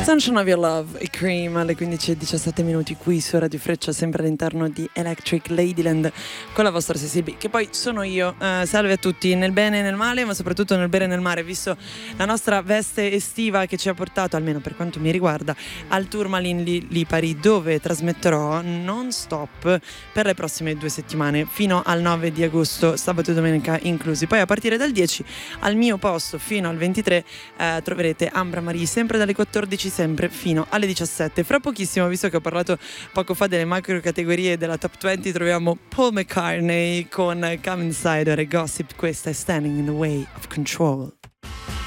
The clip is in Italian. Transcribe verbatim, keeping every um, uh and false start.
Sunshine of Your Love e Cream alle quindici e diciassette minuti qui su Radio Freccia, sempre all'interno di Electric Ladyland con la vostra Cecil, che poi sono io. Uh, salve a tutti, nel bene e nel male, ma soprattutto nel bene e nel mare, visto la nostra veste estiva che ci ha portato, almeno per quanto mi riguarda, al Tourmaline Lipari, dove trasmetterò non stop per le prossime due settimane fino al nove di agosto, sabato e domenica inclusi. Poi a partire dal dieci al mio posto fino al ventitré uh, troverete Ambra Marie, sempre dalle quattordici, sempre fino alle diciassette. Fra pochissimo, visto che ho parlato poco fa delle macro categorie della Top venti, troviamo Paul McCartney con Come Inside e Gossip. Questa è Standing in the Way of Control.